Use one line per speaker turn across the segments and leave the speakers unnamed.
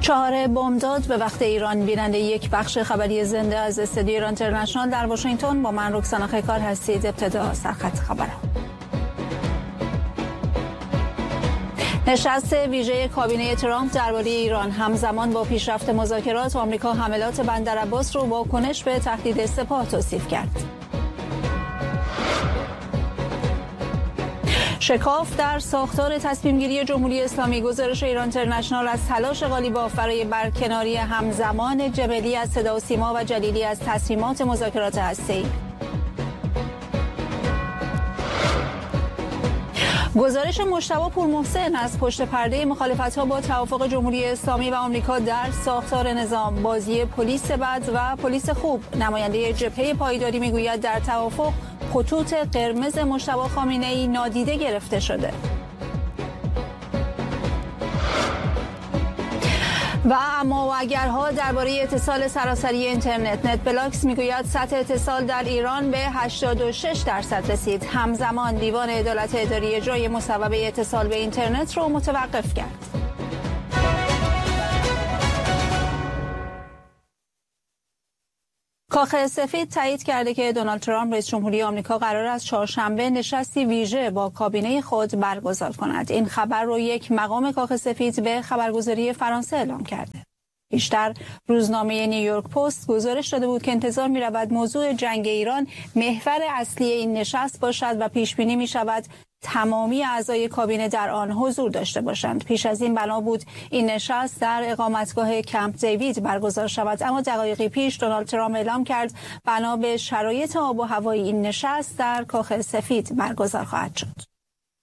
4 بامداد به وقت ایران. بیننده یک بخش خبری زنده از استودیو ایران اینترنشنال در واشنگتن با من رکسانا خیکار هستید. ابتدا سرخط خبرها. نشست ویژه کابینه ترامپ درباره ایران همزمان با پیشرفت مذاکرات آمریکا حملات بندر عباس رو واکنش به تهدید سپاه توصیف کرد. شکاف در ساختار تصمیم گیری جمهوری اسلامی. گزارش ایران اینترنشنال از تلاش غالیباف برای برکناری همزمان جبلی از صدا و سیما و جلیلی از تصمیمات مذاکرات هسته‌ای. گزارش مجتبی پورمحسن از پشت پرده مخالفت‌ها با توافق جمهوری اسلامی و آمریکا در ساختار نظام، بازی پلیس بد و پلیس خوب. نماینده جبهه پایداری میگوید در توافق خطوط قرمز مجتبی خامنه‌ای نادیده گرفته شده. و اما و اگرها درباره اتصال سراسری اینترنت. نت بلاکس میگوید سطح اتصال در ایران به 86% رسید. همزمان دیوان عدالت اداری اجرای مصوبه اتصال به اینترنت رو متوقف کرد. کاخ سفید تایید کرده که دونالد ترامپ رئیس جمهوری آمریکا قرار است چهارشنبه نشستی ویژه با کابینه خود برگزار کند. این خبر رو یک مقام کاخ سفید به خبرگزاری فرانسه اعلام کرده. بیشتر روزنامه نیویورک پست گزارش داده بود که انتظار می رود موضوع جنگ ایران محور اصلی این نشست باشد و پیش بینی می شود تمامی اعضای کابینه در آن حضور داشته باشند. پیش از این بنا بود این نشست در اقامتگاه کمپ دیوید برگزار شود، اما دقایقی پیش دونالد ترامپ اعلام کرد بنا به شرایط آب و هوایی این نشست در کاخ سفید برگزار خواهد شد.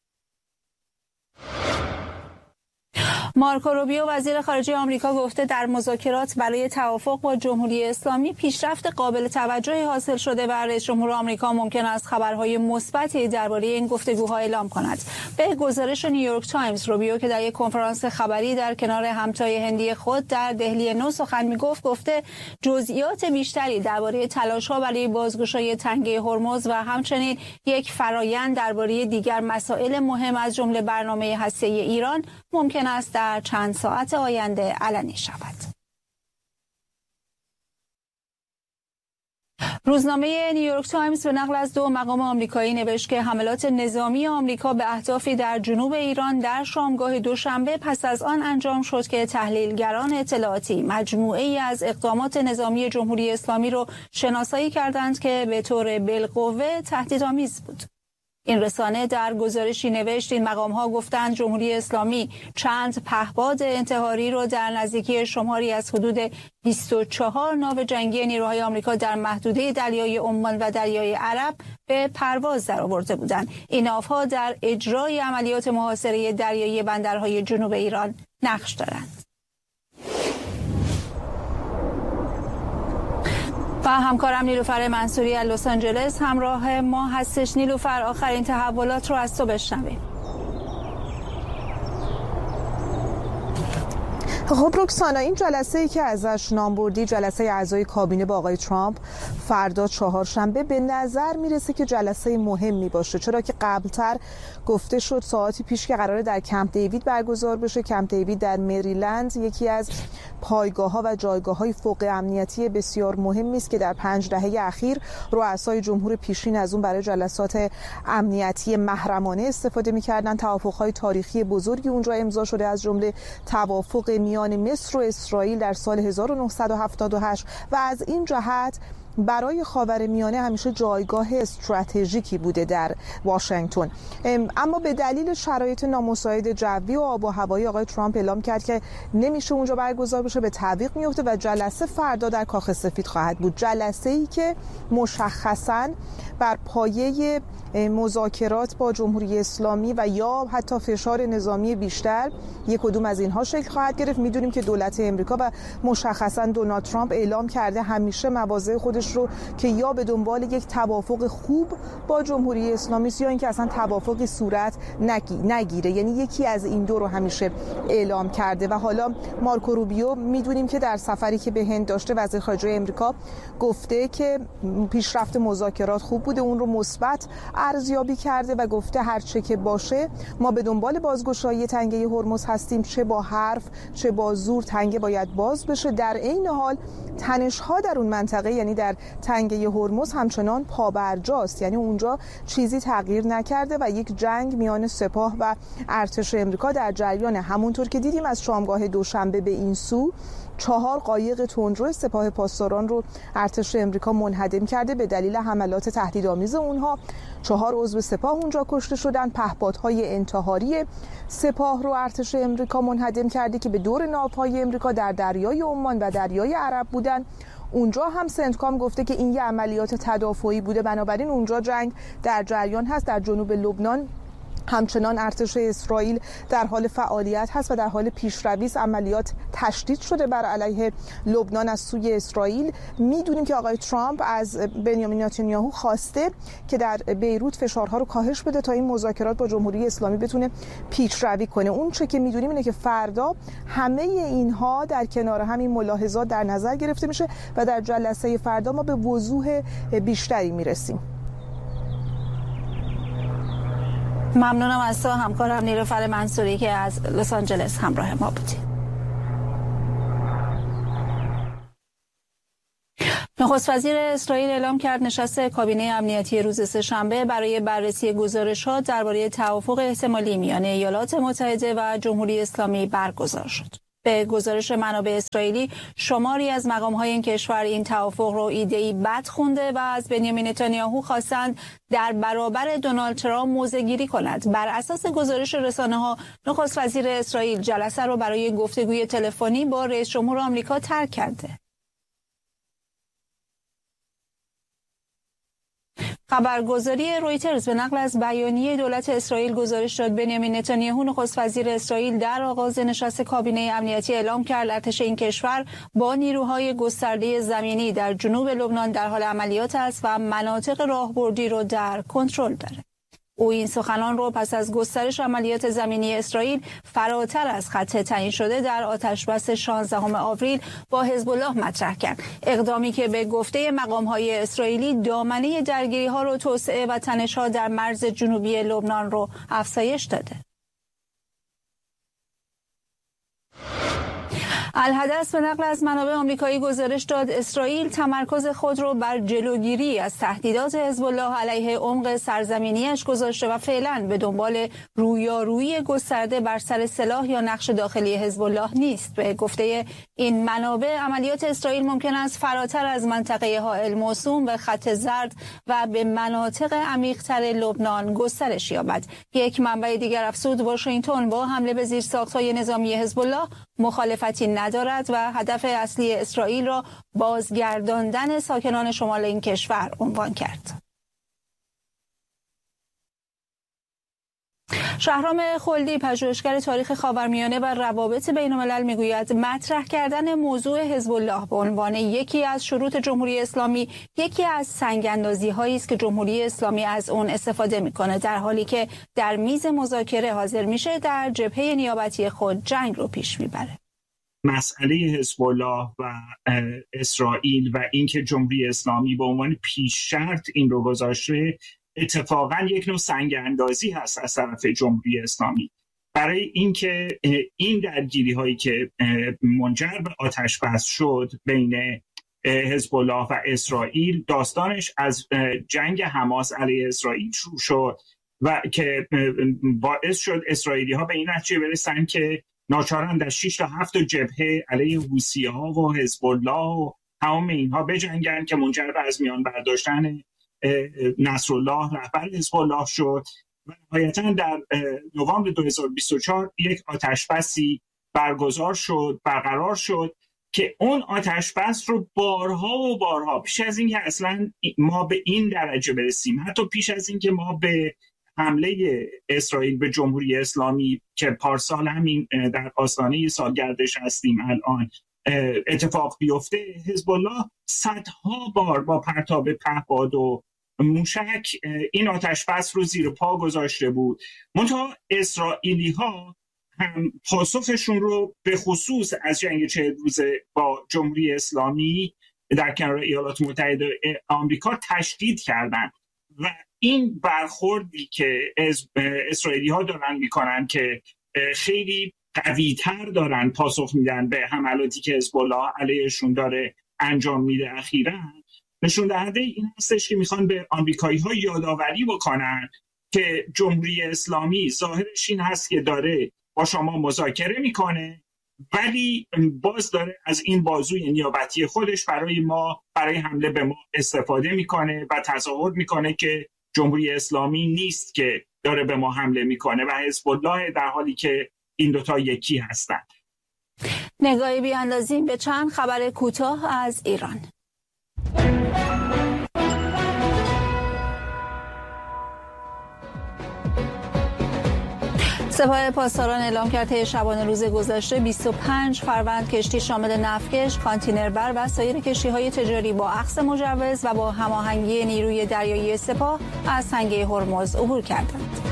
مارکو روبیو وزیر خارجه آمریکا گفته در مذاکرات برای توافق با جمهوری اسلامی پیشرفت قابل توجهی حاصل شده و رئیس جمهور آمریکا ممکن است خبرهای مثبتی درباره این گفتگوها اعلام کند. به گزارش نیویورک تایمز، روبیو که در یک کنفرانس خبری در کنار همتای هندی خود در دهلی نو سخن گفته جزئیات بیشتری درباره تلاش‌ها برای بازگشایی تنگه هرمز و همچنین یک فرایند درباره دیگر مسائل مهم از جمله برنامه هسته‌ای ایران ممکن است در چند ساعت آینده علنی شود. روزنامه نیویورک تایمز به نقل از 2 مقام آمریکایی نوشت که حملات نظامی آمریکا به اهدافی در جنوب ایران در شامگاه دوشنبه پس از آن انجام شد که تحلیلگران اطلاعاتی مجموعه‌ای از اقدامات نظامی جمهوری اسلامی را شناسایی کردند که به طور بالقوه تهدیدآمیز بود. این رسانه در گزارشی نوشت این مقام‌ها گفتند جمهوری اسلامی چند پهپاد انتحاری رو در نزدیکی شماری از حدود 24 ناو جنگی نیروهای آمریکا در محدوده دریای عمان و دریای عرب به پرواز درآورده بودند. این ناوها در اجرای عملیات محاصره دریایی بندرهای جنوب ایران نقش دارند. و همکارم نیلوفر منصوری از لس آنجلس همراه ما هستش. نیلوفر، آخرین تحولات رو از تو بشنویم.
خب رکسانا، این جلسه‌ای که ازش نام بردی، جلسه اعضای کابینه با آقای ترامپ فردا چهارشنبه، به نظر میرسه که جلسه مهمی باشه، چرا که قبلتر گفته شد ساعتی پیش که قراره در کمپ دیوید برگزار بشه. کمپ دیوید در مریلند یکی از پایگاه‌ها و جایگاه‌های فوق امنیتی بسیار مهمی است که در 5 دهه اخیر رؤسای جمهور پیشین از اون برای جلسات امنیتی محرمانه استفاده می‌کردن. توافق‌های تاریخی بزرگی اونجا امضا شده، از جمله توافق میان مصر و اسرائیل در سال 1978 و از این جهت برای خاورمیانه همیشه جایگاه استراتژیکی بوده در واشنگتن. اما به دلیل شرایط نامساعد جوی و آب و هوایی آقای ترامپ اعلام کرد که نمیشه اونجا برگزار بشه، به تعویق میفته و جلسه فردا در کاخ سفید خواهد بود. جلسه‌ای که مشخصاً بر پایه مذاکرات با جمهوری اسلامی و یا حتی فشار نظامی بیشتر یک کدوم از اینها شکل خواهد گرفت. میدونیم که دولت امریکا و مشخصاً دونالد ترامپ اعلام کرده همیشه مواضع خودش تصویرش رو که یا به دنبال یک توافق خوب با جمهوری اسلامی است یا اینکه اصلا توافقی صورت نگیره. یعنی یکی از این دو رو همیشه اعلام کرده. و حالا مارکو روبیو میدونیم که در سفری که به هند داشته، وزیر خارجه امریکا گفته که پیشرفت مذاکرات خوب بوده، اون رو مثبت ارزیابی کرده و گفته هر چه که باشه ما به دنبال بازگشایی تنگه هرمز هستیم، چه با حرف چه با زور تنگه باید باز بشه. در عین حال تنش‌ها در اون منطقه، یعنی در تنگه هرمز، همچنان پابرجاست، یعنی اونجا چیزی تغییر نکرده و یک جنگ میان سپاه و ارتش امریکا در جریان. همونطور که دیدیم از شامگاه دوشنبه به این سو 4 قایق تندرو سپاه پاسداران رو ارتش امریکا منهدم کرده به دلیل حملات تهدیدآمیز اونها. 4 عضو سپاه اونجا کشته شدن. پهپادهای انتحاری سپاه رو ارتش امریکا منهدم کرده که به دور ناوهای امریکا در دریای عمان و دریای عرب بودن. اونجا هم سنتکام گفته که این یه عملیات تدافعی بوده، بنابراین اونجا جنگ در جریان هست. در جنوب لبنان همچنان ارتش اسرائیل در حال فعالیت هست و در حال پیشروی است. عملیات تشدید شده بر علیه لبنان از سوی اسرائیل. میدونیم که آقای ترامپ از بنیامین نتانیاهو خواسته که در بیروت فشارها رو کاهش بده تا این مذاکرات با جمهوری اسلامی بتونه پیشروی کنه. اون چه که میدونیم اینه که فردا همه اینها در کنار همین ملاحظات در نظر گرفته میشه و در جلسه فردا ما به وضوح بیشتری میرسیم.
ممنونم از تو همکارم نیلوفر منصوری که از لس آنجلس همراه ما بودی. نخست وزیر اسرائیل اعلام کرد نشست کابینه امنیتی روز سه‌شنبه برای بررسی گزارش‌ها درباره توافق احتمالی میان ایالات متحده و جمهوری اسلامی برگزار شد. به گزارش منابع اسرائیلی، شماری از مقام‌های این کشور این توافق رو ایده‌ای بد خونده و از بنیامین نتانیاهو خواستند در برابر دونالد ترامپ موضع‌گیری کند. بر اساس گزارش رسانه‌ها، نخست وزیر اسرائیل جلسه رو برای گفتگوی تلفنی با رئیس جمهور آمریکا ترک کرده. خبرگزاری رویترز به نقل از بیانیه دولت اسرائیل گزارش داد بنیامین نتانیاهو نخست وزیر اسرائیل در آغاز نشست کابینه امنیتی اعلام کرد ارتش این کشور با نیروهای گسترده زمینی در جنوب لبنان در حال عملیات است و مناطق راهبردی رو در کنترل داره. او این سخنان رو پس از گسترش عملیات زمینی اسرائیل فراتر از خط تعیین شده در آتشبس 16 آوریل با حزب الله مطرح کرد. اقدامی که به گفته مقام‌های اسرائیلی دامنه درگیری‌ها رو توسعه و تنش‌ها در مرز جنوبی لبنان رو افزایش داده. الحدث به نقل از منابع آمریکایی گزارش داد اسرائیل تمرکز خود را بر جلوگیری از تهدیدات حزب الله علیه عمق سرزمینیش گذاشته و فعلا به دنبال رویارویی گسترده بر سر سلاح یا نقش داخلی حزب الله نیست. به گفته این منابع عملیات اسرائیل ممکن است فراتر از منطقه حائل موسوم و خط زرد و به مناطق عمیق‌تر لبنان گسترش یابد. یک منبع دیگر افزود واشنگتن با حمله به زیرساخت‌های نظامی حزب الله مخالفتی ندارد و هدف اصلی اسرائیل را بازگرداندن ساکنان شمال این کشور عنوان کرد. شهرام خلدی، پژوهشگر تاریخ خاورمیانه و روابط بین‌الملل، میگوید مطرح کردن موضوع حزب الله به عنوان یکی از شروط جمهوری اسلامی یکی از سنگ‌اندازی‌هایی است که جمهوری اسلامی از اون استفاده میکنه، در حالی که در میز مذاکره حاضر میشه در جبهه نیابتی خود جنگ رو پیش میبره.
مسئله حزب الله و اسرائیل و اینکه جمهوری اسلامی به عنوان پیش شرط این رو گذاشته اتفاقا یک نوع سنگ اندازی هست از طرف جمهوری اسلامی برای اینکه این درگیری هایی که منجر به آتش بس شد بین حزب الله و اسرائیل داستانش از جنگ حماس علیه اسرائیل شروع شد و که باعث شد اسرائیلی ها به این نتیجه برسن که ناچارن در 6 تا 7 جبهه علیه حوثی‌ها و حزب الله و تمام اینها بجنگن که منجر به از میان برداشتن نصرالله رهبر حزب الله شد و نهایتاً در نوامبر 2024 یک آتشبسی برقرار شد که اون آتشبس رو بارها و بارها پیش از اینکه اصلا ما به این درجه برسیم، حتی پیش از اینکه ما به حمله اسرائیل به جمهوری اسلامی که پارسال همین در آستانه سالگردش هستیم الان اتفاق بیفته، حزب الله صدها بار با پرتاب پهپاد و موشک این آتش بس رو زیر پا گذاشته بود. منتها اسرائیلی ها هم پاسخشون رو به خصوص از جنگ 40 روزه با جمهوری اسلامی در کنار ایالات متحده آمریکا تشدید کردن و این برخوردی که اسرائیلی ها دارن میکنن که خیلی قوی‌تر دارن پاسخ میدن به حملاتی که حزب الله علیهشون داره انجام میده اخیراً، نشون دهنده این هستش که میخوان به آمریکایی‌ها یادآوری بکنن که جمهوری اسلامی ظاهرش این هست که داره با شما مذاکره میکنه، ولی باز داره از این بازوی نیابتی خودش برای حمله به ما استفاده میکنه و تظاهر میکنه که جمهوری اسلامی نیست که داره به ما حمله میکنه و حزب الله، در حالی که این دوتا یکی هستند.
نگاهی بیاندازیم به چند خبر کوتاه از ایران. سپاه پاسداران اعلام کرد که شبانه روز گذشته 25 فروند کشتی شامل نفتکش، کانتینربر و سایر کشتی‌های تجاری با اخذ مجوز و با هماهنگی نیروی دریایی سپاه از تنگه هرمز عبور کردند.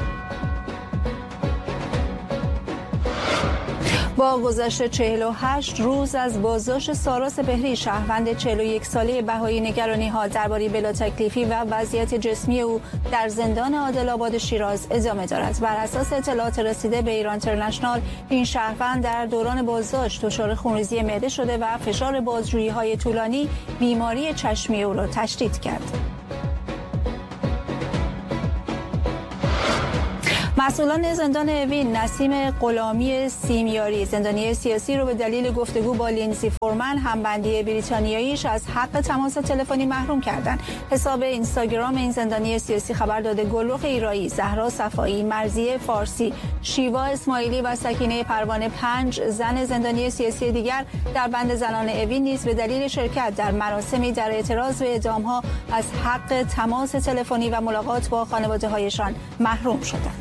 با گذشت 48 روز از بازداشت سارا سپهری، شهروند 41 ساله بهایی، نگرانی‌ها درباره بلاتکلیفی و وضعیت جسمی او در زندان عادل‌آباد شیراز ادامه دارد. بر اساس اطلاعات رسیده به ایران اینترنشنال، این شهروند در دوران بازداشت دچار خونریزی معده شده و فشار بازجویی‌های طولانی بیماری چشمی او را تشدید کرد. مسئولان زندان اوین نسیم غلامی سیمیاری، زندانی سیاسی، رو به دلیل گفتگو با لینزی فورمن، همبندی بریتانیاییش، از حق تماس تلفنی محروم کردند. حساب اینستاگرام این زندانی سیاسی خبر داده گلرخ ایرایی، زهرا صفایی، مرضیه فارسی، شیوا اسماعیلی و سکینه پروانه، 5 زن زندانی سیاسی دیگر در بند زنان اوین نیز به دلیل شرکت در مراسمی در اعتراض به اعدام‌ها از حق تماس تلفنی و ملاقات با خانواده‌هایشان محروم شدند.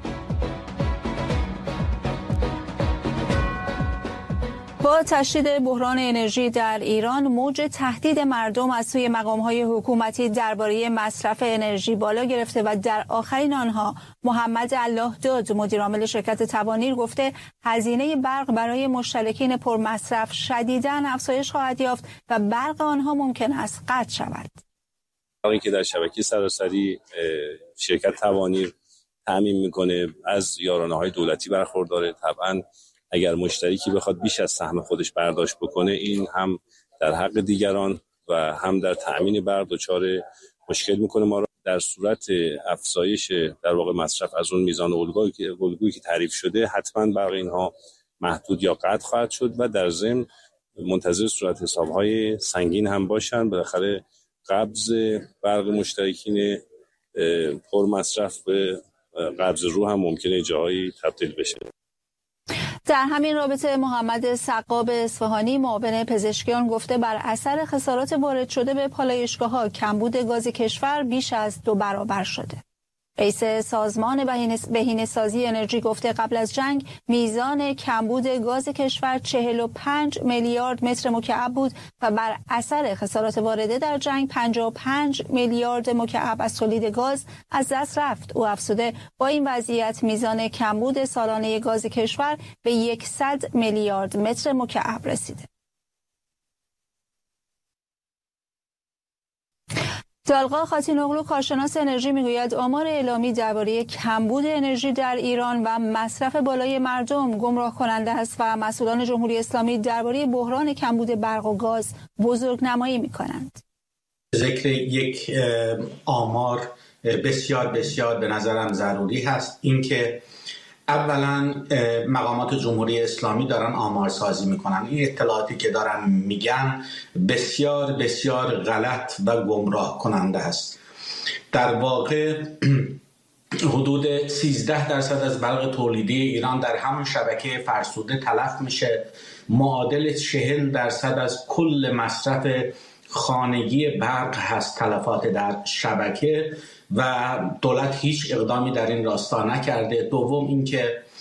با تشدید بحران انرژی در ایران، موج تهدید مردم از سوی مقام‌های حکومتی درباره مصرف انرژی بالا گرفته و در آخرین آنها محمد الله داد، مدیرعامل شرکت توانیر، گفته هزینه برق برای مشترکین پرمصرف شدیداً افزایش خواهد یافت و برق آنها ممکن است قطع شود.
اینکه در شبکه سراسری شرکت توانیر تامین میکنه از یارانه‌های دولتی برخورداره. طبعاً اگر مشترکی بخواد بیش از سهم خودش برداشت بکنه، این هم در حق دیگران و هم در تأمین برق دچار مشکل میکنه ما را. در صورت افزایش در واقع مصرف از اون میزان الگویی که تعریف شده، حتما برق اینها محدود یا قطع خواهد شد و در ضمن منتظر صورت حسابهای سنگین هم باشن. بالاخره قبض برق مشترکین پر مصرف به قبض رو هم ممکنه جاهایی تبدیل بشه.
در همین رابطه محمد سقاب اصفهانی، معاون پزشکیان، گفته بر اثر خسارات وارد شده به پالایشگاه‌ها کمبود گاز کشور بیش از 2 برابر شده. رئیس سازمان بهینه‌سازی انرژی گفته قبل از جنگ میزان کمبود گاز کشور 45 میلیارد متر مکعب بود و بر اثر خسارات وارده در جنگ 55 میلیارد مکعب از تولید گاز از دست رفت. او افزوده با این وضعیت میزان کمبود سالانه گاز کشور به 100 میلیارد متر مکعب رسیده. دالقا خاتینوغلو، کارشناس انرژی، میگوید آمار اعلامی درباره کمبود انرژی در ایران و مصرف بالای مردم گمراه کننده است و مسئولان جمهوری اسلامی درباره بحران کمبود برق و گاز بزرگنمایی می‌کنند.
ذکر یک آمار بسیار بسیار به نظرم ضروری هست، اینکه اولا مقامات جمهوری اسلامی دارن آمارسازی میکنن. این اطلاعاتی که دارن میگن بسیار بسیار غلط و گمراه کننده است. در واقع حدود 13% از برق تولیدی ایران در همون شبکه فرسوده تلف میشه، معادل 40% از کل مصرف خانگی برق هست تلفات در شبکه و دولت هیچ اقدامی در این راستا نکرده. دوم اینکه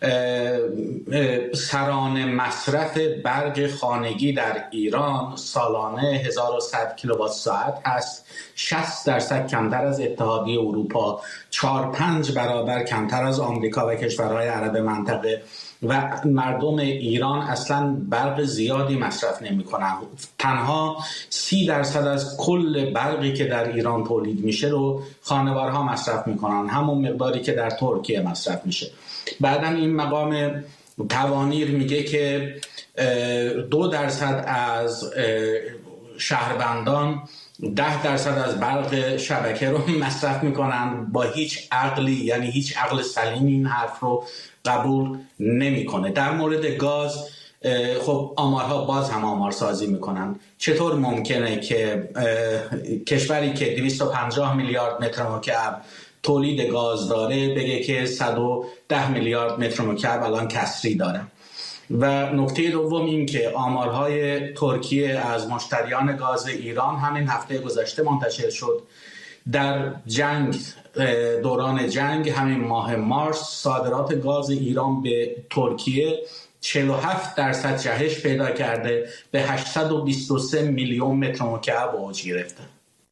سرانه مصرف برق خانگی در ایران سالانه 1100 کیلووات ساعت هست، 60% کمتر از اتحادیه اروپا، 4-5 برابر کمتر از آمریکا و کشورهای عرب منطقه و مردم ایران اصلا برق زیادی مصرف نمی کنن. تنها 30% از کل برقی که در ایران تولید میشه رو خانوارها مصرف میکنن، همون مقداری که در ترکیه مصرف میشه. بعداً این مقام توانیر میگه که 2% از شهروندان 10% از برق شبکه رو مصرف میکنن. با هیچ عقلی، یعنی هیچ عقل سلیم این حرف رو قبول نمیکنه. در مورد گاز خب آمارها باز هم آمارسازی میکنن. چطور ممکنه که کشوری که 250 میلیارد متر مکعب تولید گاز داره بگه که 110 میلیارد متر مکعب الان کسری داره؟ و نکته دوم این که آمارهای ترکیه از مشتریان گاز ایران همین هفته گذشته منتشر شد. در دوران جنگ همین ماه مارس صادرات گاز ایران به ترکیه 47% جهش پیدا کرده، به 823 میلیون متر مکعب اوج گرفته.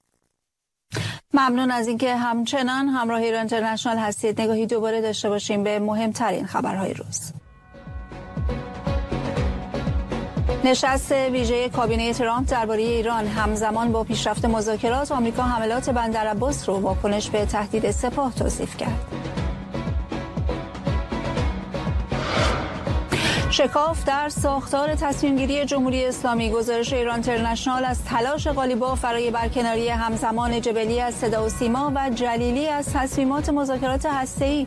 ممنون از اینکه همچنان همراه ایران اینترنشنال هستید. نگاهی دوباره داشته باشیم به مهمترین خبرهای روز. نشست ویژه کابینه ترامپ درباره ایران همزمان با پیشرفت مذاکرات آمریکا حملات بندر عباس رو واکنش به تهدید سپاه توصیف کرد. شکاف در ساختار تصمیمگیری جمهوری اسلامی. گزارش ایران اینترنشنال از تلاش قالیباف برای برکناری همزمان جبلی از صدا و سیما و جلیلی از تصمیمات مذاکرات هسته‌ای.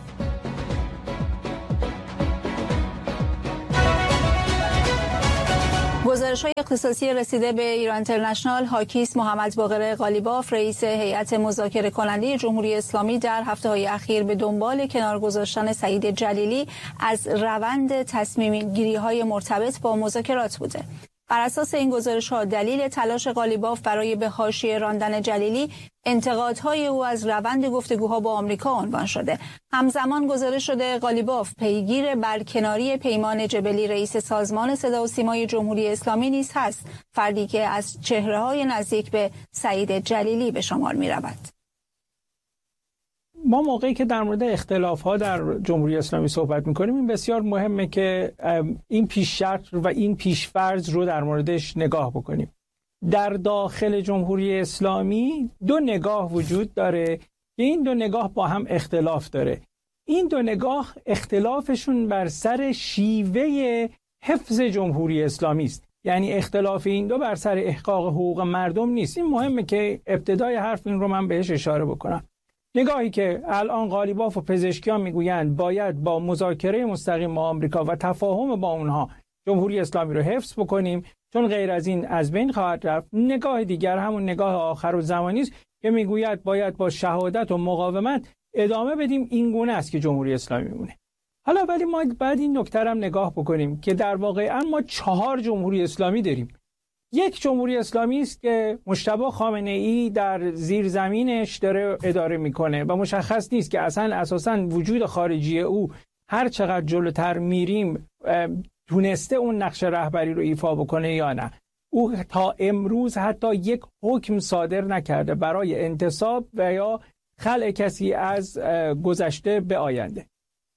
گزارش‌های اختصاصی رسیده به ایران اینترنشنال حاکیست محمد باقر قالیباف، رئیس هیئت مذاکره کننده جمهوری اسلامی، در هفته‌های اخیر به دنبال کنار گذاشتن سعید جلیلی از روند تصمیم گیری‌های مرتبط با مذاکرات بوده. بر اساس این گزارش‌ها دلیل تلاش قالیباف برای به حاشیه راندن جلیلی انتقادهای او از روند گفتگوها با آمریکا عنوان شده. همزمان گزارش شده قالیباف پیگیر برکناری پیمان جبلی، رئیس سازمان صدا و سیمای جمهوری اسلامی نیز هست، فردی که از چهره‌های نزدیک به سعید جلیلی به شمار می‌رود.
ما موقعی که در مورد اختلاف‌ها در جمهوری اسلامی صحبت می‌کنیم، این بسیار مهمه که این پیش شرط و این پیش فرض رو در موردش نگاه بکنیم. در داخل جمهوری اسلامی دو نگاه وجود داره که این دو نگاه با هم اختلاف داره. این دو نگاه اختلافشون بر سر شیوه حفظ جمهوری اسلامی است. یعنی اختلاف این دو بر سر احقاق حقوق مردم نیست. این مهمه که ابتدای حرف این رو من بهش اشاره بکنم. نگاهی که الان قالیباف و پزشکیان میگویند باید با مذاکره مستقیم با آمریکا و تفاهم با اونها جمهوری اسلامی رو حفظ بکنیم چون غیر از این از بین خواهد رفت. نگاه دیگر همون نگاه آخرالزمانی است که میگوید باید با شهادت و مقاومت ادامه بدیم. این گونه است که جمهوری اسلامی میمونه. حالا ولی ما بعد این نکته هم نگاه بکنیم که در واقع ما 4 جمهوری اسلامی داریم. یک جمهوری اسلامی است که مجتبی خامنه‌ای در زیر زمینش داره اداره میکنه و مشخص نیست که اساساً وجود خارجی او هر چقدر جلوتر میریم تونسته اون نقش رهبری رو ایفا بکنه یا نه. او تا امروز حتی یک حکم صادر نکرده برای انتصاب و یا خلع کسی از گذشته به آینده.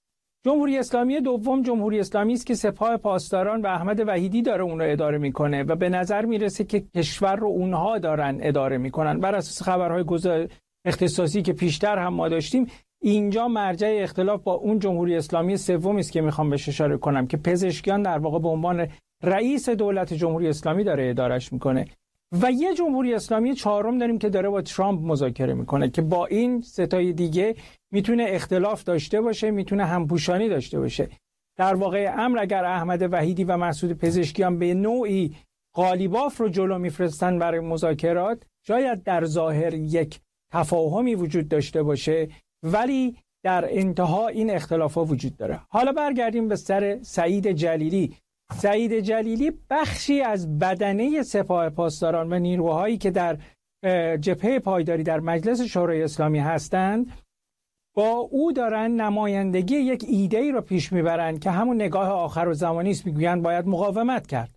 جمهوری اسلامی دوم جمهوری اسلامی است که سپاه پاسداران و احمد وحیدی داره اون رو اداره میکنه و به نظر میرسه که کشور رو اونها دارن اداره میکنن. بر اساس خبرهای اختصاصی که پیشتر هم ما داشتیم، اینجا مرجع اختلاف با اون جمهوری اسلامی سومی است که میخوام بهش اشاره کنم که پزشکیان در واقع به عنوان رئیس دولت جمهوری اسلامی داره ادارش میکنه. و یه جمهوری اسلامی چهارم داریم که داره با ترامپ مذاکره میکنه که با این ستای دیگه میتونه اختلاف داشته باشه، میتونه همپوشانی داشته باشه. در واقع امر اگر احمد وحیدی و مسعود پزشکیان به نوعی قالیباف رو جلو میفرستن برای مذاکرات، شاید در ظاهر یک تفاهمی وجود داشته باشه ولی در انتها این اختلافات وجود داره. حالا برگردیم به سر سعید جلیلی. سعید جلیلی بخشی از بدنه سپاه پاسداران و نیروهایی که در جبهه پایداری در مجلس شورای اسلامی هستند با او دارن نمایندگی یک ایده‌ای رو پیش میبرن که همون نگاه آخرالزمانی است، میگویند باید مقاومت کرد.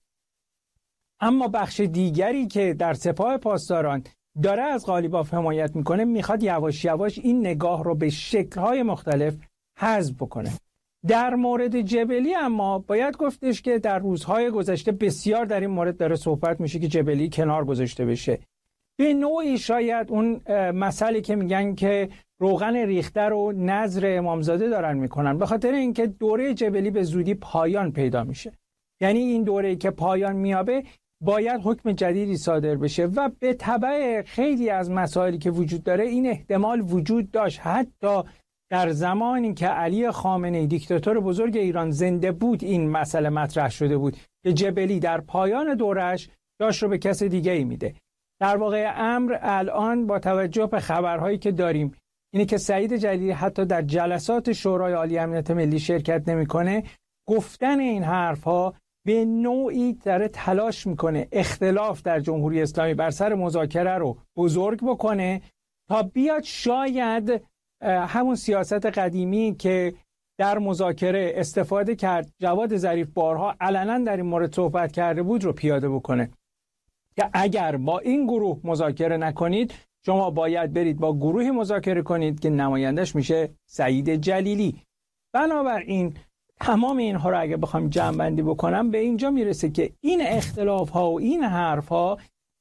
اما بخش دیگری که در سپاه پاسداران داره از قالیباف حمایت میکنه میخواد یواش یواش این نگاه رو به شکل‌های مختلف حذف بکنه. در مورد جبلی اما باید گفتش که در روزهای گذشته بسیار در این مورد داره صحبت میشه که جبلی کنار گذاشته بشه. به نوعی شاید اون مسئله که میگن که روغن ریخته رو نظر امامزاده دارن میکنن، به خاطر اینکه دوره جبلی به زودی پایان پیدا میشه. یعنی این دوره‌ای که پایان میابه باید حکم جدیدی صادر بشه و به تبع خیلی از مسائلی که وجود داره این احتمال وجود داشت حتی در زمانی که علی خامنه‌ای دیکتاتور بزرگ ایران زنده بود این مسئله مطرح شده بود که جبلی در پایان دورش داشت رو به کس دیگه ای میده. در واقع امر الان با توجه به خبرهایی که داریم اینه که سعید جلیلی حتی در جلسات شورای عالی امنیت ملی شرکت نمیکنه. گفتن این حرفها به نوعی داره تلاش میکنه اختلاف در جمهوری اسلامی بر سر مذاکره رو بزرگ بکنه تا بیاد شاید همون سیاست قدیمی که در مذاکره استفاده کرد، جواد ظریف بارها علنا در این مورد صحبت کرده بود، رو پیاده بکنه که اگر با این گروه مذاکره نکنید شما باید برید با گروهی مذاکره کنید که نمایندش میشه سعید جلیلی. بنابراین تمام اینها رو اگه بخوام جمع بندی بکنم به اینجا میرسه که این اختلاف ها و این حرف ها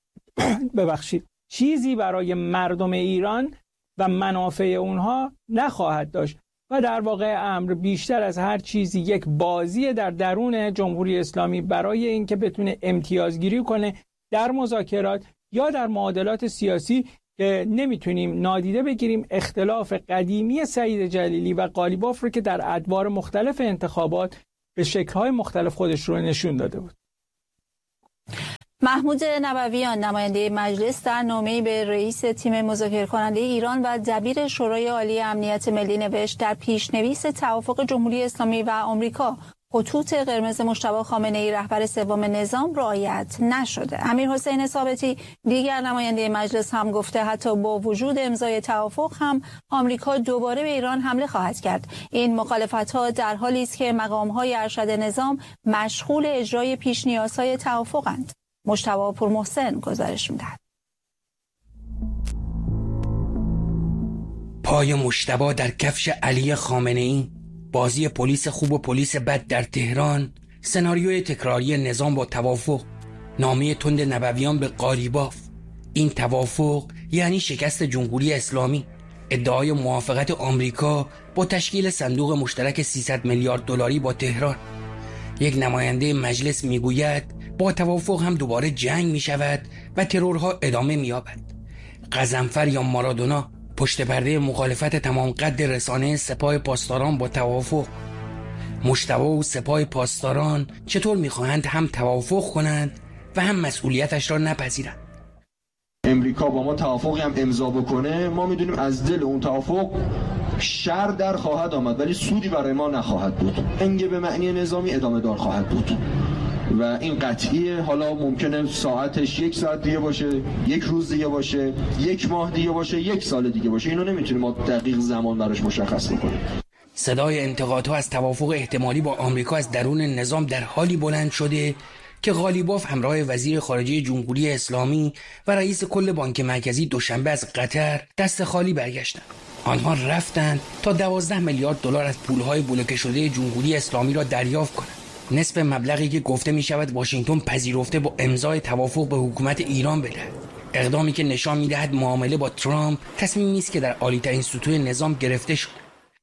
ببخشید چیزی برای مردم ایران و منافع اونها نخواهد داشت و در واقع امر بیشتر از هر چیزی یک بازی در درون جمهوری اسلامی برای اینکه بتونه امتیازگیری کنه در مذاکرات یا در معادلات سیاسی که نمیتونیم نادیده بگیریم اختلاف قدیمی سعید جلیلی و قالیباف رو که در ادوار مختلف انتخابات به شکل‌های مختلف خودش رو نشون داده بود.
محمود نبویان نماینده مجلس در نامه‌ای به رئیس تیم مذاکره کننده ایران و دبیر شورای عالی امنیت ملی نوشت در پیشنویس توافق جمهوری اسلامی و آمریکا خطوط قرمز مجتبی خامنه‌ای رهبر سوم نظام رعایت نشده. امیرحسین ثابتی دیگر نماینده مجلس هم گفته حتی با وجود امضای توافق هم آمریکا دوباره به ایران حمله خواهد کرد. این مخالفت‌ها در حالی است که مقام‌های ارشد نظام مشغول اجرای پیش نیازهای توافقند. مجتبی پورمحسن گزارش می‌دهد.
پای مجتبی در کفش علی خامنه‌ای، بازی پلیس خوب و پلیس بد در تهران، سناریوی تکراری نظام با توافق، نامه تند نبویان به قالیباف. این توافق یعنی شکست جمهوری اسلامی، ادعای موافقت آمریکا با تشکیل صندوق مشترک 300 میلیارد دلاری با تهران. یک نماینده مجلس میگوید با توافق هم دوباره جنگ میشود و ترورها ادامه مییابد. غضنفر یا مارادونا پشت پرده مخالفت تمام قد رسانه سپاه پاسداران با توافق. مجتبی و سپاه پاسداران چطور میخواهند هم توافق کنند و هم مسئولیتش را نپذیرند؟
امریکا با ما توافقی هم امضا بکنه، ما میدونیم از دل اون توافق شر در خواهد آمد ولی سودی برای ما نخواهد بود. انگه به معنی نظامی ادامه دار خواهد بود و این قطعیه. حالا ممکنه ساعتش 1 ساعت دیگه باشه، 1 روز دیگه باشه، 1 ماه دیگه باشه، 1 سال دیگه باشه. اینو نمیتونیم ما دقیق زمان براش مشخص بکنیم.
صدای انتقادها از توافق احتمالی با آمریکا از درون نظام در حالی بلند شده که قالیباف همراه وزیر خارجه جمهوری اسلامی و رئیس کل بانک مرکزی دوشنبه از قطر دست خالی برگشتند. آنها رفتند تا 12 میلیارد دلار از پولهای بلوکه شده جمهوری اسلامی را دریافت کنند. نصف مبلغی که گفته می شود واشنگتن پذیرفته با امضای توافق به حکومت ایران بدهد. اقدامی که نشان می دهد معامله با ترامپ تصمیمی است که در عالی‌ترین سطوح نظام گرفته شد.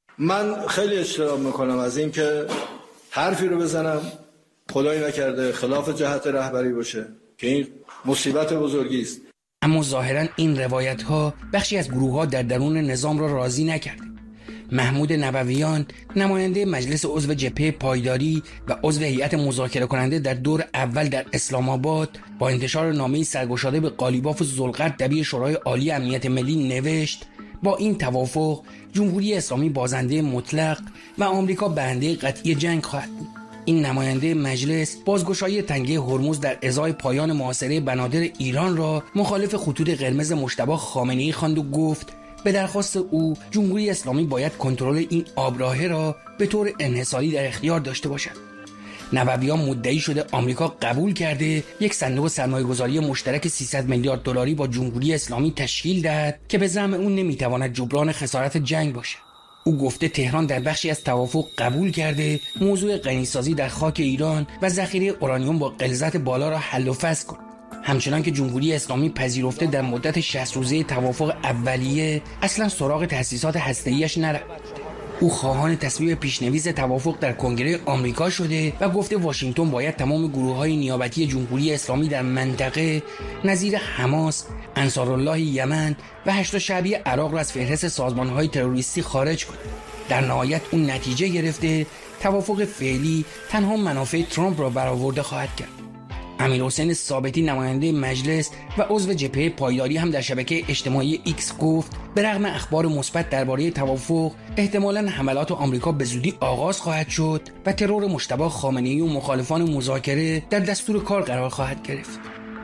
من خیلی اجتناب میکنم از این که حرفی رو بزنم خدایی نکرده خلاف جهت رهبری باشه که این مصیبت بزرگی است.
اما ظاهرا این روایت ها بخشی از گروه ها در درون نظام را راضی نکرده. محمود نبویان نماینده مجلس عضو جبهه پایداری و عضو هیئت مذاکره کننده در دور اول در اسلام آباد با انتشار نامه‌ای سرگشاده به قالیباف ذوالقرد دبیر شورای عالی امنیت ملی نوشت با این توافق جمهوری اسلامی بازنده مطلق و آمریکا برنده قطعی جنگ خواهد بود. این نماینده مجلس بازگشایی تنگه هرمز در ازای پایان محاصره بنادر ایران را مخالف خطوط قرمز مجتبی خامنه‌ای خواند و گفت به درخواست او جمهوری اسلامی باید کنترل این آبراهه را به طور انحصاری در اختیار داشته باشد. نبویان مدعی شده آمریکا قبول کرده یک صندوق سرمایه‌گذاری مشترک 300 میلیارد دلاری با جمهوری اسلامی تشکیل دهد که به زعم اون نمیتواند جبران خسارت جنگ باشد. او گفته تهران در بخشی از توافق قبول کرده موضوع غنیسازی در خاک ایران و ذخیره اورانیوم با غلظت بالا را حل و فصل کند. همچنان که جمهوری اسلامی پذیرفته در مدت 60 روزه توافق اولیه اصلا سراغ تأسیسات هسته‌ایش نرود. او خواهان تصویب پیشنویس توافق در کنگره آمریکا شده و گفته واشنگتن باید تمام گروه‌های نیابتی جمهوری اسلامی در منطقه نظیر حماس، انصارالله یمن و هشت شعبی عراق را از فهرست سازمان‌های تروریستی خارج کند. در نهایت اون نتیجه گرفته توافق فعلی تنها منافع ترامپ را برآورده خواهد کرد. امیرحسین ثابتی نماینده مجلس و عضو جبهه پایداری هم در شبکه اجتماعی ایکس گفت به رغم اخبار مثبت درباره توافق احتمالاً حملات آمریکا به زودی آغاز خواهد شد و ترور مجتبی خامنه‌ای و مخالفان مذاکره در دستور کار قرار خواهد گرفت.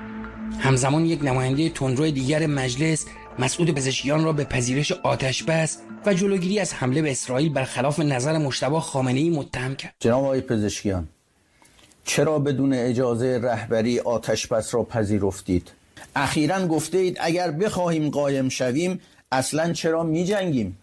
همزمان یک نماینده تندرو دیگر مجلس مسعود پزشکیان را به پذیرش آتش‌بس و جلوگیری از حمله به اسرائیل برخلاف نظر مجتبی خامنه‌ای متهم کرد.
جناب آقای پزشکیان، چرا بدون اجازه رهبری آتش‌بس را پذیرفتید؟ اخیراً گفته اید اگر بخواهیم قایم شویم اصلاً چرا می جنگیم؟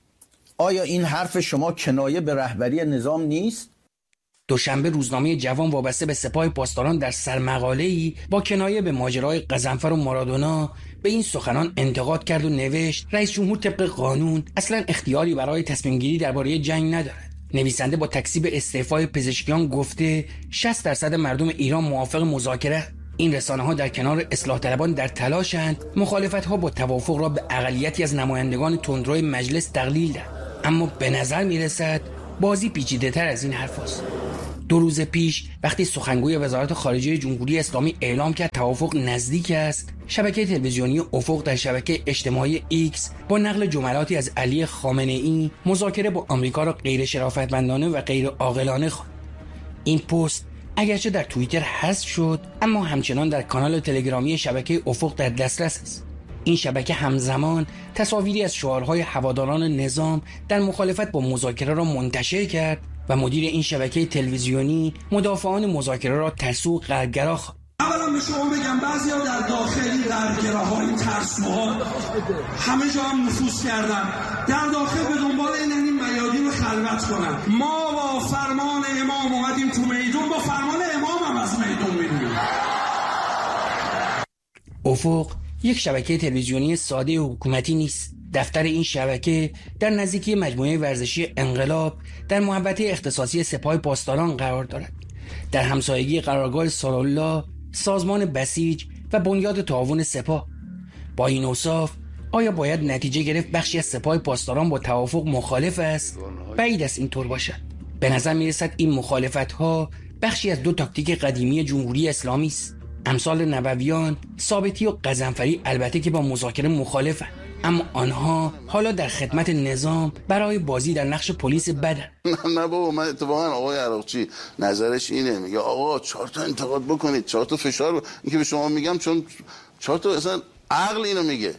آیا این حرف شما کنایه به رهبری نظام نیست؟
دوشنبه روزنامه جوان وابسته به سپاه پاسداران در سرمقاله‌ای با کنایه به ماجرای غضنفر و مارادونا به این سخنان انتقاد کرد و نوشت رئیس جمهور طبق قانون اصلاً اختیاری برای تصمیم گیری درباره جنگ ندارد. نویسنده با تکذیب استعفای پزشکیان گفته 60% مردم ایران موافق مذاکره. این رسانه‌ها در کنار اصلاح طلبان در تلاشند مخالفت‌ها با توافق را به اقلیتی از نمایندگان تندروی مجلس تقلیل دهند. اما به نظر می‌رسد بازی پیچیده‌تر از این حرف است. 2 روز پیش وقتی سخنگوی وزارت خارجه جمهوری اسلامی اعلام کرد توافق نزدیک است، شبکه تلویزیونی افق در شبکه اجتماعی ایکس با نقل جملاتی از علی خامنه‌ای مذاکره با آمریکا را غیر شرافتمندانه و غیر عاقلانه خواند. این پست اگرچه در توییتر حذف شد اما همچنان در کانال تلگرامی شبکه افق در دسترس است. این شبکه همزمان تصاویری از شعارهای هواداران نظام در مخالفت با مذاکره را منتشر کرد و مدیر این شبکه تلویزیونی مدافعان مذاکره را ترسو و غربگرا خواند.
اولا به شما بگم بعضیا در داخلی غربگراها این ترسوها همه جا هم نفوذ کردن، در داخل به دنبال این میادین رو خلوت کنن. ما با فرمان امام اومدیم تو میدون، با فرمان امام هم از میدون میدونیم.
افق یک شبکه تلویزیونی ساده حکومتی نیست. دفتر این شبکه در نزدیکی مجموعه ورزشی انقلاب در محوطه اختصاصی سپاه پاسداران قرار دارد. در همسایگی قرارگاه سالالله، سازمان بسیج و بنیاد تعاون سپاه. با این اوصاف آیا باید نتیجه گرفت بخشی از سپاه پاسداران با توافق مخالف است؟ بعید است اینطور باشد. به نظر میرسد این مخالفت‌ها بخشی از 2 تاکتیک قدیمی جمهوری اسلامی است. امثال نبویان، ثابتی و غضنفری البته که با مذاکره مخالفند، اما آنها حالا در خدمت نظام برای بازی در نقش پلیس بدن.
نه بابا، من اتفاقا آقای عراقچی نظرش اینه، میگه آقا 4 تا انتقاد بکنید، 4 تا فشار این که به شما میگم، چون 4 تا اصلا عقل اینو میگه.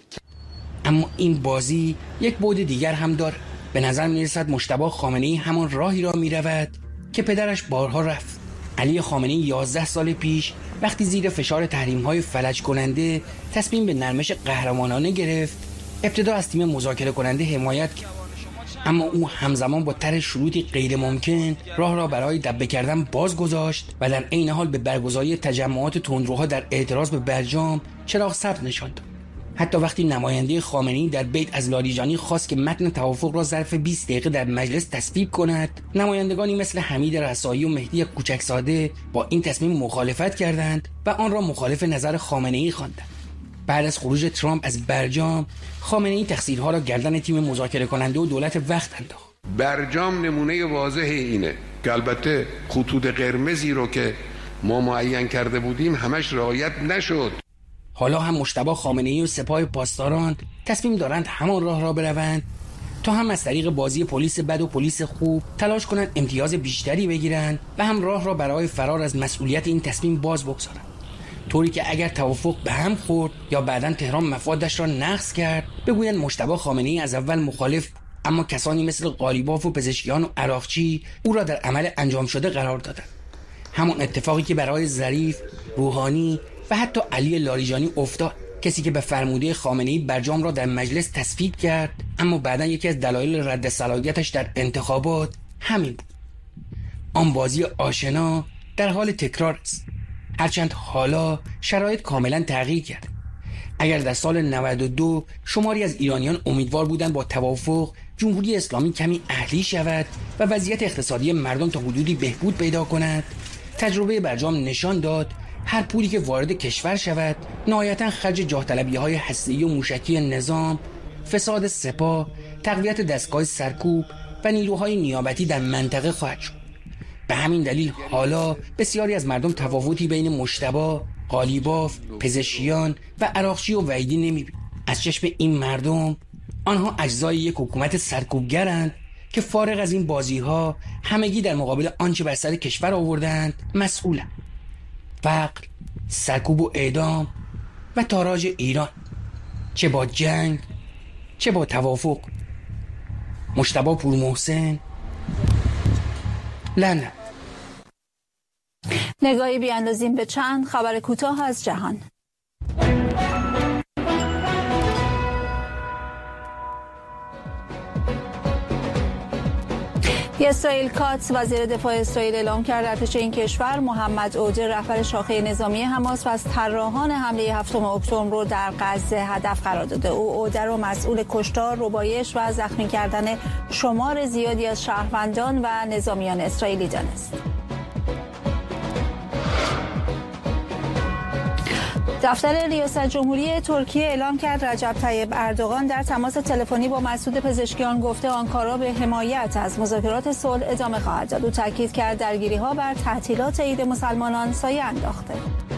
اما این بازی یک بعد دیگر هم داره. به نظر میرسد مجتبی خامنه‌ای همان راهی را میرود که پدرش بارها رفت. علی خامنه‌ای 11 سال پیش وقتی زیر فشار تحریم‌های فلج کننده تصمیم به نرمش قهرمانانه گرفت، ابتدا از تیم مذاکره کننده حمایت کرد، اما او همزمان با طرح شروطی غیر ممکن راه را برای دبه کردن باز گذاشت و در عین حال به برگزاری تجمعات تندروها در اعتراض به برجام چراغ سبز نشان داد. حتی وقتی نماینده خامنه‌ای در بیت از لاریجانی خواست که متن توافق را ظرف 20 دقیقه در مجلس تصویب کند، نمایندگانی مثل حمید رسایی و مهدی کوچکزاده با این تصمیم مخالفت کردند و آن را مخالف نظر خامنه‌ای خواندند. بعد از خروج ترامپ از برجام، خامنه‌ای تقصیرها را گردن تیم مذاکره کننده و دولت وقت انداخت.
برجام نمونه واضح اینه که البته خطوط قرمزی رو که ما معین کرده بودیم همش رعایت نشد.
حالا هم مجتبی خامنه‌ای و سپاه پاسداران تصمیم دارند همان راه را بروند تا هم از طریق بازی پلیس بد و پلیس خوب تلاش کنند امتیاز بیشتری بگیرند و هم راه را برای فرار از مسئولیت این تصمیم باز بگذارند. طوری که اگر توافق به هم خورد یا بعداً تهران مفادش را نقض کرد بگویند مجتبی خامنه‌ای از اول مخالف بود، اما کسانی مثل قالیباف و پزشکیان و عراقچی او را در عمل انجام شده قرار دادند. همون اتفاقی که برای ظریف، روحانی و حتی علی لاریجانی افتاد، کسی که به فرموده خامنه‌ای برجام را در مجلس تصویب کرد اما بعداً یکی از دلایل رد صلاحیتش در انتخابات همین بود. آن بازی آشنا در حال تکرار است، هرچند حالا شرایط کاملا تغییر کرد. اگر در سال 92 شماری از ایرانیان امیدوار بودند با توافق جمهوری اسلامی کمی اهلی شود و وضعیت اقتصادی مردم تا حدودی بهبود پیدا کند، تجربه برجام نشان داد هر پولی که وارد کشور شود نهایتاً خرج جاه طلبی‌های هسته‌ای و موشکی نظام، فساد سپاه، تقویت دستگاه سرکوب و نیروهای نیابتی در منطقه خواهد شد. به همین دلیل حالا بسیاری از مردم تفاوتی بین مجتبی، قالیباف، پزشکیان و عراقچی و وحیدی نمی‌بینند. از چشم این مردم آنها اجزای یک حکومت سرکوبگرند که فارغ از این بازی‌ها همگی در مقابل آنچه بر سر کشور آوردند مسئولند: فقر، سرکوب و اعدام و تاراج ایران، چه با جنگ چه با توافق. مجتبی پورمحسن، لندن.
نگاهی بیاندازیم به چند خبر کوتاه از جهان. اسرائیل کاتس وزیر دفاع اسرائیل اعلام کرد ارتش این کشور محمد عوده رهبر شاخه نظامی حماس و از طراحان حمله 7 اکتبر رو در غزه هدف قرار داده. او عوده رو مسئول کشتار، ربایش و زخمی کردن شمار زیادی از شهروندان و نظامیان اسرائیلی دانست. دفتر ریاست جمهوری ترکیه اعلام کرد رجب طیب اردوغان در تماس تلفنی با مسعود پزشکیان گفته آنکارا به حمایت از مذاکرات صلح ادامه خواهد داد. او تاکید کرد درگیری‌ها بر تعطیلات عید مسلمانان سایه انداخته.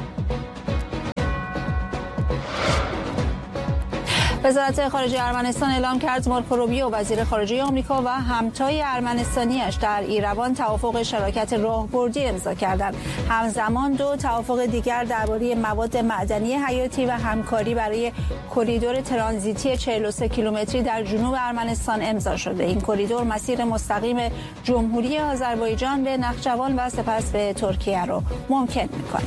وزارت خارجه ارمنستان اعلام کرد مارکو روبیو وزیر خارجه آمریکا و همتای ارمنستانیش در ایروان توافق شراکت راهبردی امضا کردند. همزمان دو توافق دیگر درباره مواد معدنی حیاتی و همکاری برای کریدور ترانزیتی 43 کیلومتری در جنوب ارمنستان امضا شده. این کریدور مسیر مستقیم جمهوری آذربایجان به نخجوان و سپس به ترکیه را ممکن می‌کند.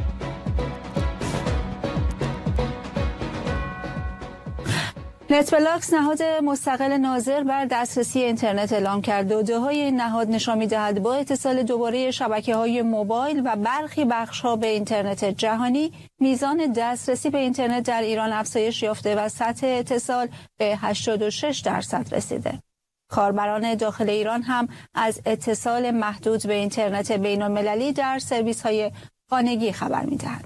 نتبلاکس نهاد مستقل ناظر بر دسترسی اینترنت اعلام کرد. داده‌های این نهاد نشان می‌دهد با اتصال دوباره شبکه‌های موبایل و برخی بخش‌ها به اینترنت جهانی، میزان دسترسی به اینترنت در ایران افزایش یافته و سطح اتصال به 86% رسیده. کاربران داخل ایران هم از اتصال محدود به اینترنت بین‌المللی در سرویس‌های خانگی خبر می‌دهند.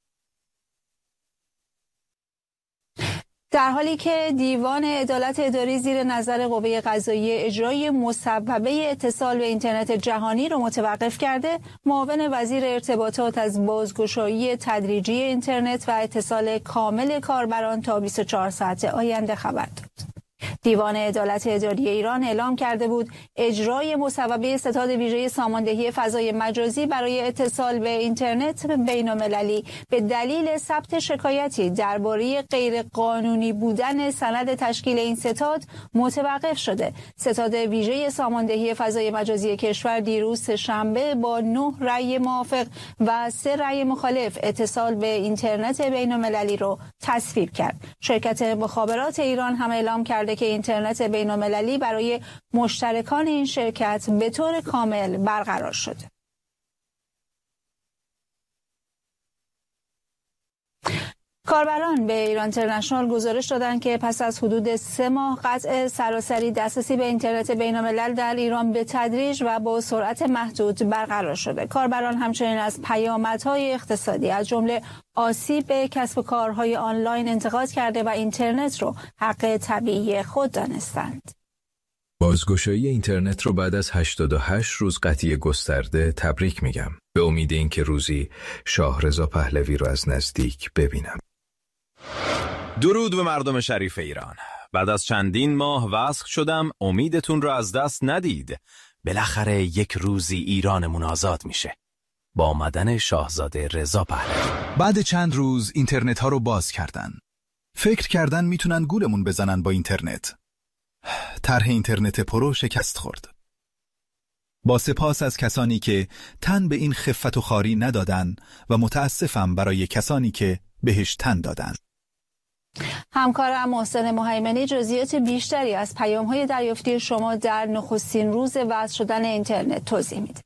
در حالی که دیوان عدالت اداری زیر نظر قوه قضاییه اجرای مصوبه اتصال به اینترنت جهانی را متوقف کرده، معاون وزیر ارتباطات از بازگشایی تدریجی اینترنت و اتصال کامل کاربران تا 24 ساعت آینده خبر داد. دیوان عدالت اداری ایران اعلام کرده بود اجرای مصوبه ستاد ویژه ساماندهی فضای مجازی برای اتصال به اینترنت بین‌المللی به دلیل ثبت شکایتی درباره غیرقانونی بودن سند تشکیل این ستاد متوقف شده. ستاد ویژه ساماندهی فضای مجازی کشور دیروز شنبه با 9 رأی موافق و 3 رأی مخالف اتصال به اینترنت بین‌المللی رو تصویب کرد. شرکت مخابرات ایران هم اعلام کرده که اینترنت بین‌المللی برای مشترکان این شرکت به طور کامل برقرار شده. کاربران به ایران اینترنشنال گزارش دادند که پس از حدود 3 ماه قطع سراسری دسترسی به اینترنت بین‌الملل در ایران به تدریج و با سرعت محدود برقرار شده. کاربران همچنین از پیامدهای اقتصادی از جمله آسیب به کسب و کارهای آنلاین انتقاد کرده و اینترنت رو حق طبیعی خود دانستند.
بازگشایی اینترنت رو بعد از 88 روز قطعی گسترده تبریک میگم. به امید اینکه روزی شاهرضا پهلوی رو از نزدیک ببینم.
درود به مردم شریف ایران. بعد از چندین ماه وصل شدم، امیدتون رو از دست ندید. بالاخره یک روزی ایرانمون آزاد میشه.
با آمدن شاهزاده رضا پهلوی.
بعد چند روز اینترنت ها رو باز کردن. فکر کردن میتونن گولمون بزنن با اینترنت. طرح اینترنت پرو شکست خورد. با سپاس از کسانی که تن به این خفت و خواری ندادن و متاسفم برای کسانی که بهش تن دادن.
همکارم محسن مهیمنی جزئیات بیشتری از پیام‌های دریافتی شما در نخستین روز وضع شدن اینترنت توضیح میده.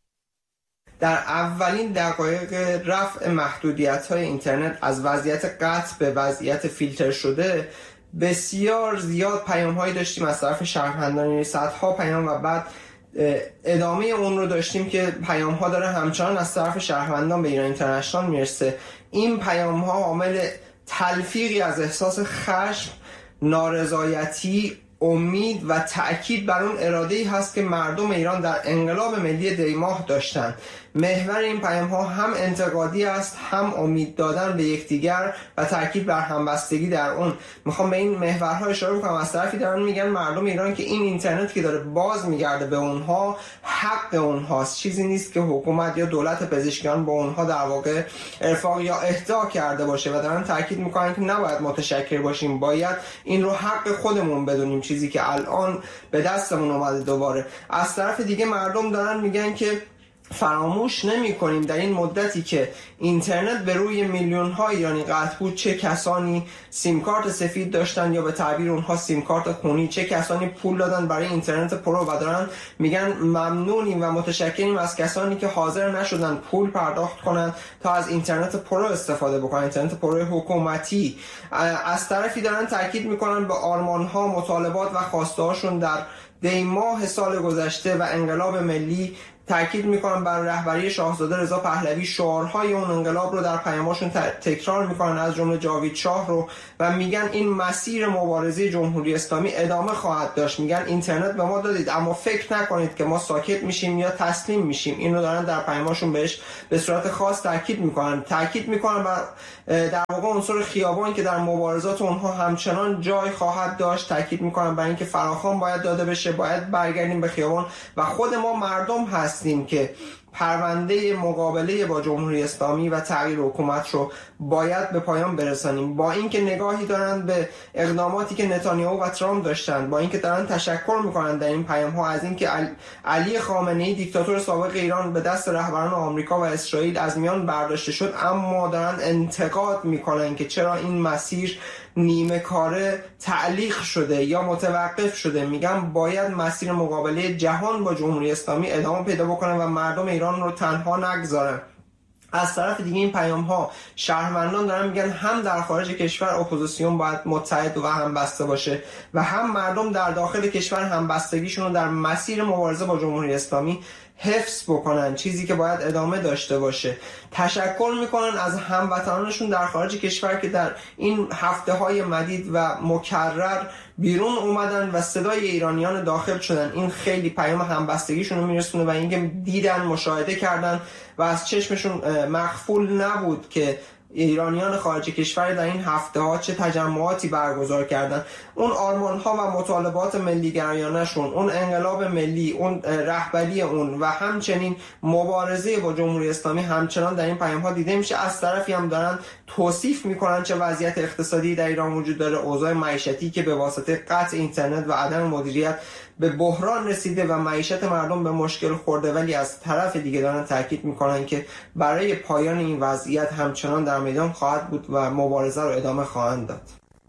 در اولین دقایق رفع محدودیت‌های اینترنت از وضعیت قطع به وضعیت فیلتر شده بسیار زیاد پیام‌هایی داشتیم از طرف شهروندان، صدها پیام، و بعد ادامه اون رو داشتیم که پیام‌ها داره همچنان از طرف شهروندان به ایران اینترنشنال میرسه. این پیام‌ها عامل تلفیقی از احساس خشم، نارضایتی، امید و تأکید بر اون اراده‌ای هست که مردم ایران در انقلاب ملی دیماه داشتن. محور این پیام‌ها هم انتقادی است، هم امید دادن به یکدیگر و تأکید بر همبستگی در اون. میخوام به این محورها اشاره کنم. از طرفی دارن میگن مردم ایران که این اینترنت که داره باز میگرده به اونها حق اونهاست، چیزی نیست که حکومت یا دولت پزشکیان با اونها در واقع ارفاق یا اهدا کرده باشه، و دارن تأکید میکنن که نباید متشکر باشیم، باید این رو حق خودمون بدونیم، چیزی که الان به دستمون اومده دوباره. از طرف دیگه مردم دارن میگن که فراموش نمی کنیم در این مدتی که اینترنت به روی میلیون ها ایرانی قطع بود چه کسانی سیم کارت سفید داشتن یا به تعبیر اونها سیم کارت خونی، چه کسانی پول دادن برای اینترنت پرو، و دارن میگن ممنونیم و متشکریم از کسانی که حاضر نشدن پول پرداخت کنن تا از اینترنت پرو استفاده بکنن، اینترنت پرو حکومتی. از طرفی دارن تاکید میکنن به آرمان ها، مطالبات و خواسته هاشون در دیماه سال گذشته و انقلاب ملی. تاکید میکنن بر رهبری شاهزاده رضا پهلوی، شعارهای اون انقلاب رو در پیاماشون تکرار میکنن، از جمله جاوید شاه رو، و میگن این مسیر مبارزه جمهوری اسلامی ادامه خواهد داشت. میگن اینترنت به ما دادید اما فکر نکنید که ما ساکت میشیم یا تسلیم میشیم. این رو دارن در پیاماشون بهش به صورت خاص تاکید میکنن بر در واقع عنصر خیابان که در مبارزات اونها همچنان جای خواهد داشت. تاکید میکنن بر اینکه فراخوان باید داده بشه، باید برگردیم به خیابان و خود ما مردم هستیم که پرونده مقابله با جمهوری اسلامی و تغییر حکومت رو باید به پایان برسانیم. با اینکه نگاهی دارن به اقداماتی که نتانیاهو و ترامپ داشتن، با اینکه دارن تشکر میکنن در این پیام‌ها از اینکه علی خامنه‌ای دیکتاتور سابق ایران به دست رهبران آمریکا و اسرائیل از میان برداشته شد، اما دارن انتقاد میکنن که چرا این مسیر نیمه کاره تعلیق شده یا متوقف شده. میگم باید مسیر مقابله جهان با جمهوری اسلامی ادامه پیدا بکنه و مردم ایران رو تنها نگذارن. از طرف دیگه این پیام ها شهروندان دارن میگن هم در خارج کشور اپوزیسیون باید متحد و همبسته باشه و هم مردم در داخل کشور همبستگیشون رو در مسیر مبارزه با جمهوری اسلامی حفظ بکنن، چیزی که باید ادامه داشته باشه. تشکر میکنن از هموطنانشون در خارج کشور که در این هفته‌های مدید و مکرر بیرون اومدن و صدای ایرانیان داخل شدن. این خیلی پیام همبستگیشون رو میرسونه و اینکه دیدن، مشاهده کردن و از چشمشون مخفول نبود که ایرانیان خارج کشور در این هفته‌ها چه تجمعاتی برگزار کردن. اون آرمان‌ها و مطالبات ملی‌گرایانه‌شون، اون انقلاب ملی، اون رهبری اون و همچنین مبارزه با جمهوری اسلامی همچنان در این پیام‌ها دیده میشه. از طرفی هم دارن توصیف میکنن چه وضعیت اقتصادی در ایران وجود داره، اوضاع معیشتی که به واسطه قطع اینترنت و عدم مدیریت به بحران رسیده و معیشت مردم به مشکل خورده، ولی از طرف دیگه دارن تاکید میکنن که برای پایان این وضعیت همچنان در میدان خواهد بود و مبارزه رو ادامه خواهند داد.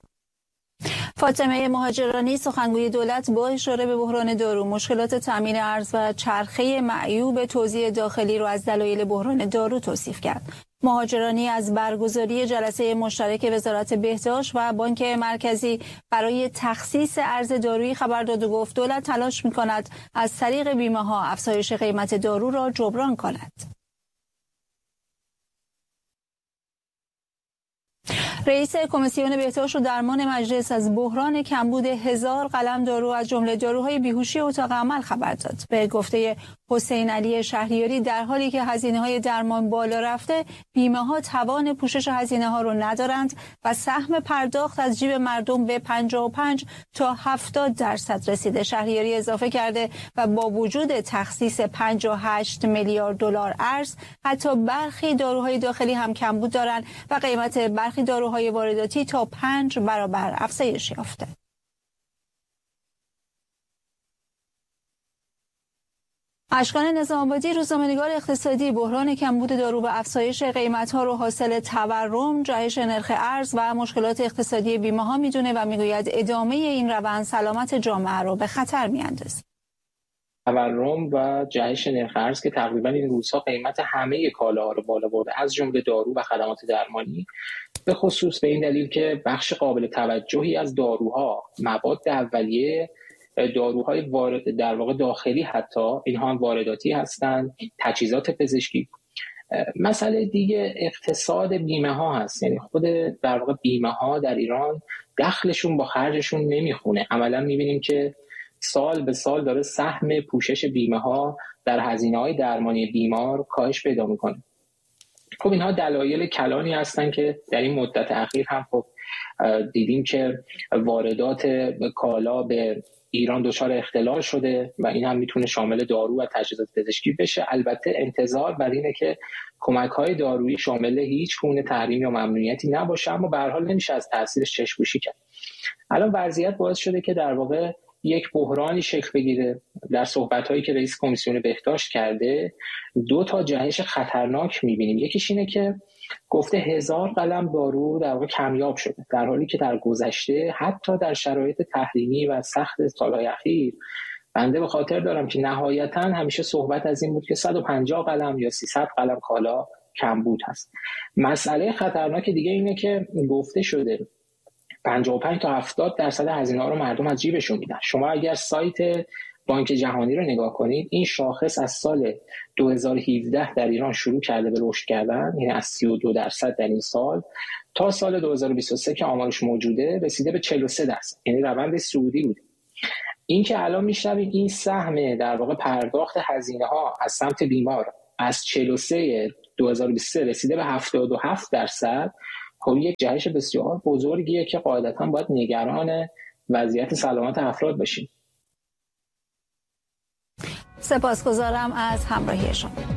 فاطمه مهاجرانی سخنگوی دولت با اشاره به بحران دارو، مشکلات تامین ارز و چرخه معیوب توزیع داخلی را از دلایل بحران دارو توصیف کرد. مهاجرانی از برگزاری جلسه مشترک وزارت بهداشت و بانک مرکزی برای تخصیص ارز دارویی خبر داد و گفت دولت تلاش می‌کند از طریق بیمه‌ها افزایش قیمت دارو را جبران کند. رئیس کمیسیون بهداشت و درمان مجلس از بحران کمبود 1000 قلم دارو از جمله داروهای بیهوشی اتاق عمل خبر داد. به گفته حسین علی شهریاری در حالی که هزینه‌های درمان بالا رفته، بیمه‌ها توان پوشش هزینه‌ها را ندارند و سهم پرداخت از جیب مردم به 55 تا 70% رسیده. شهریاری اضافه کرده و با وجود تخصیص 58 میلیارد دلار ارز، حتی برخی داروهای داخلی هم کمبود دارند و قیمت برخی داروهای وارداتی تا 5 برابر افزایش یافته. اشکان نظام‌آبادی، روزنامه‌نگار اقتصادی، بحران کمبود دارو و افزایش قیمت‌ها رو حاصل تورم، جهش نرخ ارز و مشکلات اقتصادی بیمه‌ها می‌دونه و می‌گوید ادامه این روند سلامت جامعه رو به خطر می‌اندازه.
تورم و جهش نرخ ارز که تقریبا این روزها قیمت همه کالاها رو بالا برده، از جمله دارو و خدمات درمانی، به خصوص به این دلیل که بخش قابل توجهی از داروها، مواد اولیه، داروهای وارد در واقع داخلی، حتی اینها هم وارداتی هستند، تجهیزات پزشکی. مسئله دیگه اقتصاد بیمه ها هست، یعنی خود در واقع بیمه ها در ایران دخلشون با خرجشون نمیخونه. عملا میبینیم که سال به سال داره سهم پوشش بیمه ها در هزینه های درمانی بیمار کاهش پیدا میکنه. خب اینها دلایل کلانی هستن که در این مدت اخیر هم خب دیدیم که واردات کالا به ایران دچار اختلال شده و این هم میتونه شامل دارو و تجهیزات پزشکی بشه. البته انتظار بر اینه که کمک‌های دارویی شامل هیچ گونه تحریم یا ممنوعیتی نباشه، اما به هر حال نمیشه از تاثیرش چشم‌پوشی کرد. الان وضعیت باعث شده که در واقع یک بحرانی شکل بگیره. در صحبت‌هایی که رئیس کمیسیون بهداشت کرده 2 تا جهش خطرناک می‌بینیم. یکیش اینه که گفته 1000 قلم دارو در واقع کمیاب شده، در حالی که در گذشته حتی در شرایط تحریمی و سخت سال‌های اخیر بنده به خاطر دارم که نهایتاً همیشه صحبت از این بود که 150 قلم یا 300 قلم کالا کمبود هست. مسئله خطرناک دیگه اینه که گفته شده 55 تا 70% هزینه‌ها رو مردم از جیبشون میدن. شما اگر سایت بانک جهانی رو نگاه کنید، این شاخص از سال 2017 در ایران شروع کرده به رشد کردن، یعنی از 32% در این سال تا سال 2023 که آمارش موجوده رسیده به 43%، یعنی روند صعودی بود. این که الان میشنویم این سهم در واقع پرداخت هزینه‌ها از سمت بیمار از 43 2023 رسیده به 77%، خب یک جهش بسیار بزرگیه که قاعدتاً باید نگران وضعیت سلامت افراد باشیم.
سپاسگزارم از همراهی شما.